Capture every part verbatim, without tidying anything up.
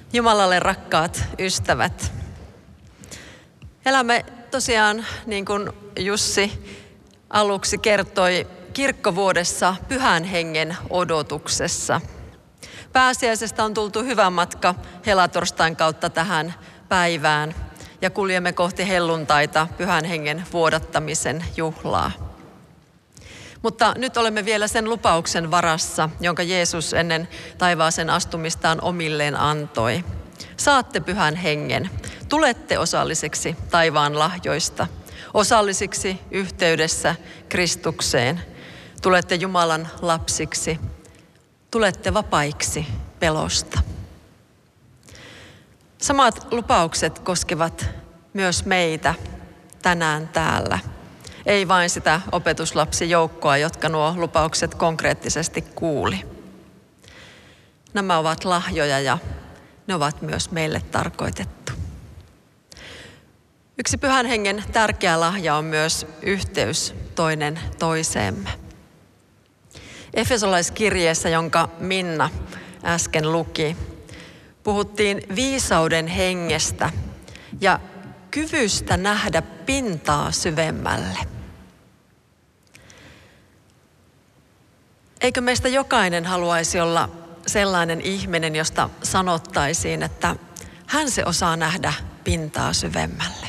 Jumalalle rakkaat ystävät. Elämme tosiaan, niin kuin Jussi aluksi kertoi, kirkkovuodessa Pyhän Hengen odotuksessa. Pääsiäisestä on tultu hyvä matka helatorstain kautta tähän päivään ja kuljemme kohti helluntaita, Pyhän Hengen vuodattamisen juhlaa. Mutta nyt olemme vielä sen lupauksen varassa, jonka Jeesus ennen taivaaseen astumistaan omilleen antoi. Saatte Pyhän Hengen, tulette osalliseksi taivaan lahjoista, osallisiksi yhteydessä Kristukseen, tulette Jumalan lapsiksi, tulette vapaiksi pelosta. Samat lupaukset koskevat myös meitä tänään täällä. Ei vain sitä opetuslapsijoukkoa, jotka nuo lupaukset konkreettisesti kuuli. Nämä ovat lahjoja ja ne ovat myös meille tarkoitettu. Yksi Pyhän Hengen tärkeä lahja on myös yhteys toinen toiseemme. Efesolaiskirjeessä, jonka Minna äsken luki, puhuttiin viisauden hengestä ja kyvystä nähdä pintaa syvemmälle. Eikö meistä jokainen haluaisi olla sellainen ihminen, josta sanottaisiin, että hän se osaa nähdä pintaa syvemmälle?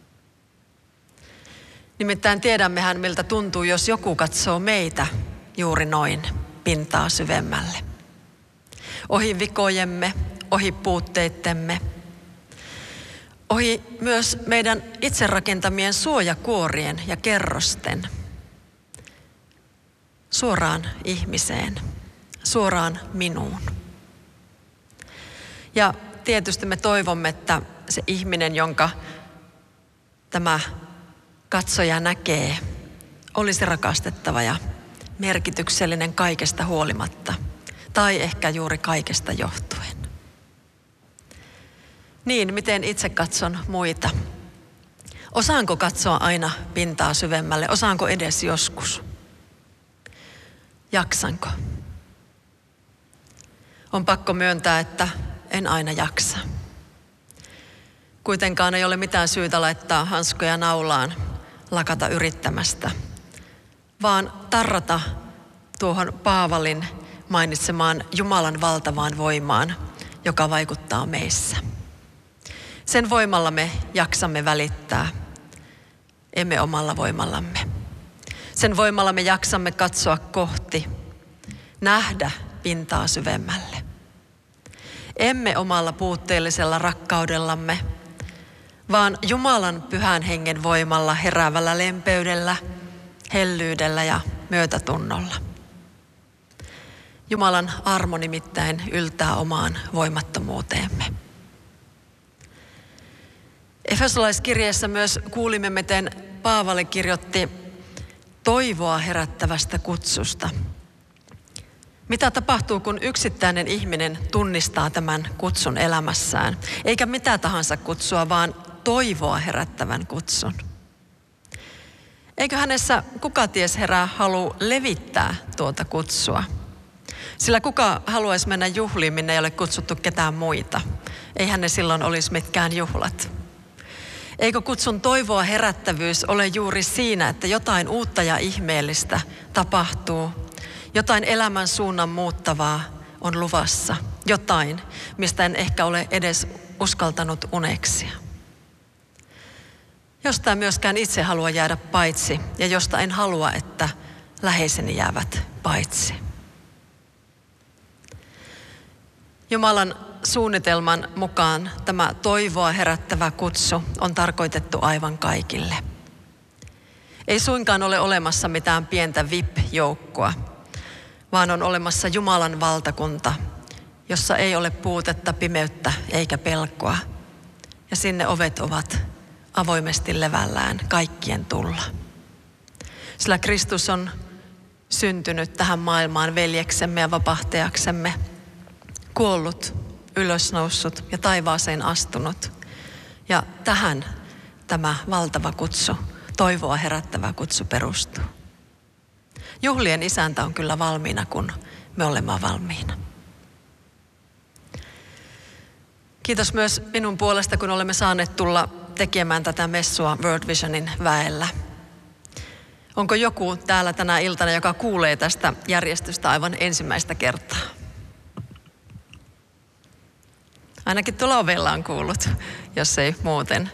Nimittäin tiedämmehän, miltä tuntuu, jos joku katsoo meitä juuri noin pintaa syvemmälle. Ohi vikojemme, ohi puutteittemme, ohi myös meidän itse rakentamien suojakuorien ja kerrosten. Suoraan ihmiseen, suoraan minuun. Ja tietysti me toivomme, että se ihminen, jonka tämä katsoja näkee, olisi rakastettava ja merkityksellinen kaikesta huolimatta, tai ehkä juuri kaikesta johtuen. Niin, miten itse katson muita? Osaanko katsoa aina pintaa syvemmälle? Osaanko edes joskus? Jaksanko? On pakko myöntää, että en aina jaksa. Kuitenkaan ei ole mitään syytä laittaa hanskoja naulaan, lakata yrittämästä, vaan tarrata tuohon Paavalin mainitsemaan Jumalan valtavaan voimaan, joka vaikuttaa meissä. Sen voimalla me jaksamme välittää, emme omalla voimallamme. Sen voimalla me jaksamme katsoa kohti, nähdä pintaa syvemmälle. Emme omalla puutteellisella rakkaudellamme, vaan Jumalan Pyhän Hengen voimalla heräävällä lempeydellä, hellyydellä ja myötätunnolla. Jumalan armo nimittäin yltää omaan voimattomuuteemme. Efesolaiskirjeessä myös kuulimme, miten Paavali kirjoitti toivoa herättävästä kutsusta. Mitä tapahtuu, kun yksittäinen ihminen tunnistaa tämän kutsun elämässään? Eikä mitä tahansa kutsua, vaan toivoa herättävän kutsun. Eikö hänessä kuka ties herää halu levittää tuota kutsua? Sillä kuka haluaisi mennä juhliin, minne ei ole kutsuttu ketään muita? Eihän ne silloin olisi mitkään juhlat. Eikö kutsun toivoa herättävyys ole juuri siinä, että jotain uutta ja ihmeellistä tapahtuu? Jotain elämän suunnan muuttavaa on luvassa. Jotain, mistä en ehkä ole edes uskaltanut uneksia. Josta en myöskään itse halua jäädä paitsi ja josta en halua, että läheiseni jäävät paitsi. Jumalan suunnitelman mukaan tämä toivoa herättävä kutsu on tarkoitettu aivan kaikille. Ei suinkaan ole olemassa mitään pientä V I P-joukkoa, vaan on olemassa Jumalan valtakunta, jossa ei ole puutetta, pimeyttä eikä pelkoa. Ja sinne ovet ovat avoimesti levällään kaikkien tulla. Sillä Kristus on syntynyt tähän maailmaan veljeksemme ja vapahtajaksemme, kuollut, ylösnoussut ja taivaaseen astunut. Ja tähän tämä valtava kutsu, toivoa herättävä kutsu perustuu. Juhlien isäntä on kyllä valmiina, kun me olemme valmiina. Kiitos myös minun puolesta, kun olemme saaneet tulla tekemään tätä messua World Visionin väellä. Onko joku täällä tänä iltana, joka kuulee tästä järjestystä aivan ensimmäistä kertaa? Ainakin tuolla ovella on kuullut, jos ei muuten.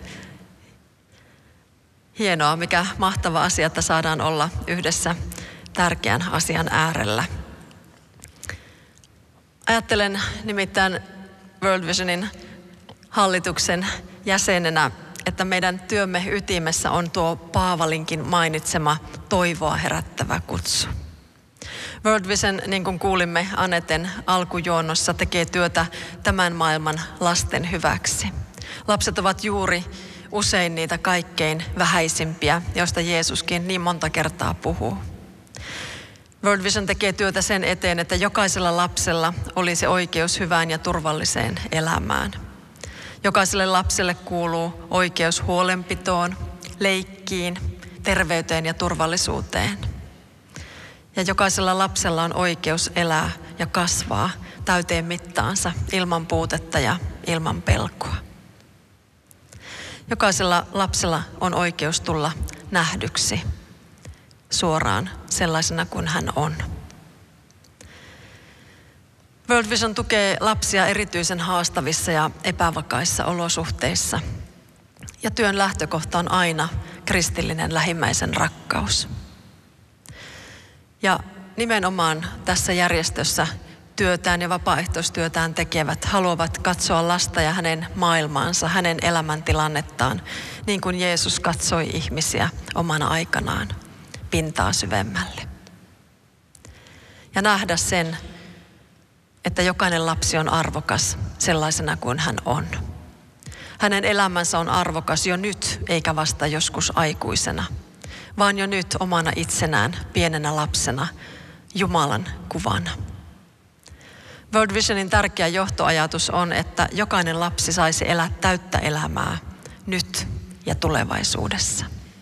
Hienoa, mikä mahtava asia, että saadaan olla yhdessä tärkeän asian äärellä. Ajattelen nimittäin World Visionin hallituksen jäsenenä, että meidän työmme ytimessä on tuo Paavalinkin mainitsema toivoa herättävä kutsu. World Vision, niin kuin kuulimme Aneten alkujuonnossa, tekee työtä tämän maailman lasten hyväksi. Lapset ovat juuri usein niitä kaikkein vähäisimpiä, joista Jeesuskin niin monta kertaa puhuu. World Vision tekee työtä sen eteen, että jokaisella lapsella olisi oikeus hyvään ja turvalliseen elämään. Jokaiselle lapselle kuuluu oikeus huolenpitoon, leikkiin, terveyteen ja turvallisuuteen. Ja jokaisella lapsella on oikeus elää ja kasvaa täyteen mittaansa ilman puutetta ja ilman pelkoa. Jokaisella lapsella on oikeus tulla nähdyksi suoraan sellaisena kuin hän on. World Vision tukee lapsia erityisen haastavissa ja epävakaissa olosuhteissa. Ja työn lähtökohta on aina kristillinen lähimmäisen rakkaus. Ja nimenomaan tässä järjestössä työtään ja vapaaehtoistyötään tekevät haluavat katsoa lasta ja hänen maailmaansa, hänen elämäntilannettaan, niin kuin Jeesus katsoi ihmisiä omana aikanaan pintaa syvemmälle. Ja nähdä sen, että jokainen lapsi on arvokas sellaisena kuin hän on. Hänen elämänsä on arvokas jo nyt, eikä vasta joskus aikuisena, vaan jo nyt omana itsenään, pienenä lapsena, Jumalan kuvana. World Visionin tärkeä johtoajatus on, että jokainen lapsi saisi elää täyttä elämää nyt ja tulevaisuudessa.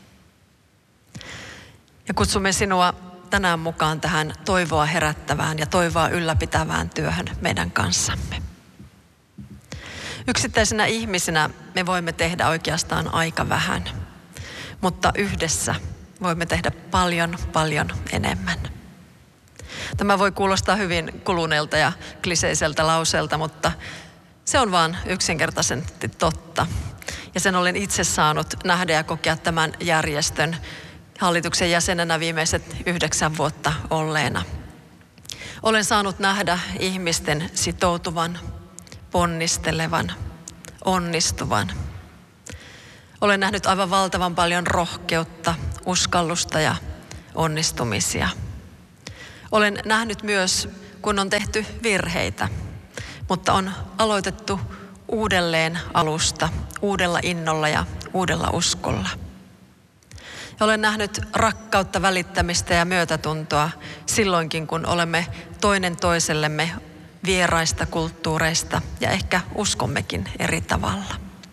Ja kutsumme sinua tänään mukaan tähän toivoa herättävään ja toivoa ylläpitävään työhön meidän kanssamme. Yksittäisenä ihmisenä me voimme tehdä oikeastaan aika vähän, mutta yhdessä voimme tehdä paljon, paljon enemmän. Tämä voi kuulostaa hyvin kuluneelta ja kliseiseltä lauseelta, mutta se on vaan yksinkertaisesti totta. Ja sen olen itse saanut nähdä ja kokea tämän järjestön hallituksen jäsenenä viimeiset yhdeksän vuotta olleena. Olen saanut nähdä ihmisten sitoutuvan, ponnistelevan, onnistuvan. Olen nähnyt aivan valtavan paljon rohkeutta, uskallusta ja onnistumisia. Olen nähnyt myös, kun on tehty virheitä, mutta on aloitettu uudelleen alusta, uudella innolla ja uudella uskolla. Ja olen nähnyt rakkautta, välittämistä ja myötätuntoa silloinkin, kun olemme toinen toisellemme vieraista kulttuureista ja ehkä uskommekin eri tavalla.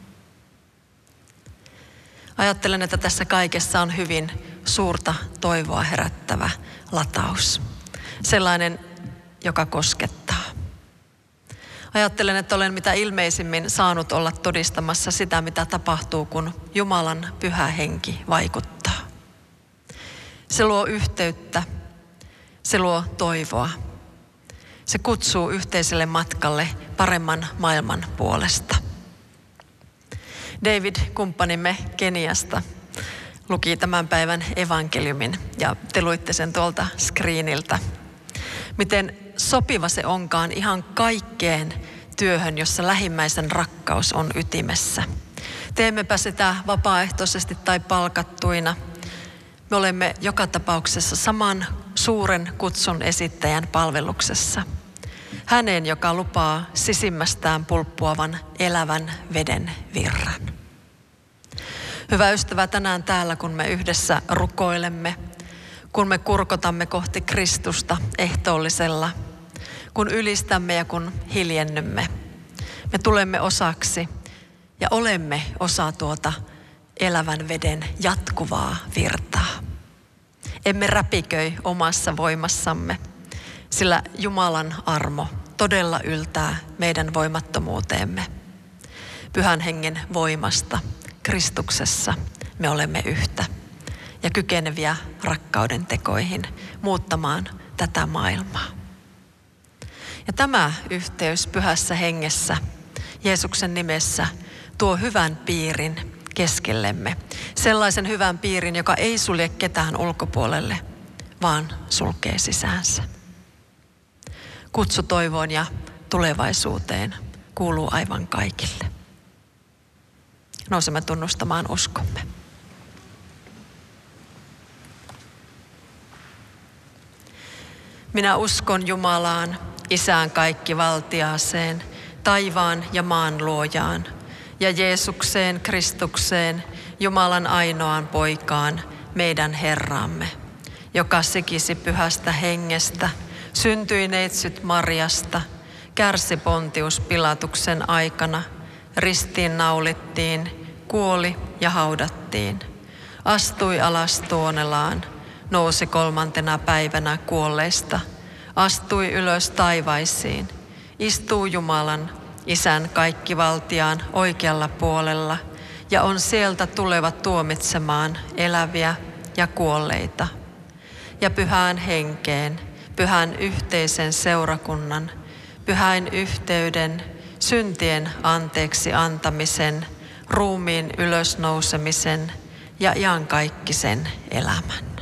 Ajattelen, että tässä kaikessa on hyvin suurta toivoa herättävä lataus. Sellainen, joka koskettaa. Ajattelen, että olen mitä ilmeisimmin saanut olla todistamassa sitä, mitä tapahtuu, kun Jumalan pyhä henki vaikuttaa. Se luo yhteyttä, se luo toivoa. Se kutsuu yhteiselle matkalle paremman maailman puolesta. David, kumppanimme Keniasta, luki tämän päivän evankeliumin ja te luitte sen tuolta screeniltä. Miten sopiva se onkaan ihan kaikkeen työhön, jossa lähimmäisen rakkaus on ytimessä. Teemmepä sitä vapaaehtoisesti tai palkattuina. Me olemme joka tapauksessa saman suuren kutsun esittäjän palveluksessa. Hänen, joka lupaa sisimmästään pulppuavan elävän veden virran. Hyvä ystävä, tänään täällä, kun me yhdessä rukoilemme, kun me kurkotamme kohti Kristusta ehtoollisella, kun ylistämme ja kun hiljennymme, me tulemme osaksi ja olemme osa tuota elävän veden jatkuvaa virtaa. Emme räpiköi omassa voimassamme, sillä Jumalan armo todella yltää meidän voimattomuuteemme. Pyhän hengen voimasta Kristuksessa me olemme yhtä ja kykeneviä rakkauden tekoihin muuttamaan tätä maailmaa. Ja tämä yhteys pyhässä hengessä Jeesuksen nimessä tuo hyvän piirin keskellemme. Sellaisen hyvän piirin, joka ei sulje ketään ulkopuolelle, vaan sulkee sisäänsä. Kutsu toivoon ja tulevaisuuteen kuuluu aivan kaikille. Nousemme tunnustamaan uskomme. Minä uskon Jumalaan, Isään kaikkivaltiaaseen, taivaan ja maan luojaan, ja Jeesukseen Kristukseen, Jumalan ainoaan poikaan, meidän Herramme, joka sikisi pyhästä hengestä, syntyi neitsyt Marjasta, kärsi Pontius Pilatuksen aikana, ristiin naulittiin, kuoli ja haudattiin, astui alas Tuonelaan, nousi kolmantena päivänä kuolleista, astui ylös taivaisiin, istuu Jumalan, Isän kaikkivaltiaan oikealla puolella ja on sieltä tuleva tuomitsemaan eläviä ja kuolleita. Ja pyhään henkeen, pyhän yhteisen seurakunnan, pyhän yhteyden, syntien anteeksi antamisen, ruumiin ylösnousemisen ja iankaikkisen elämän.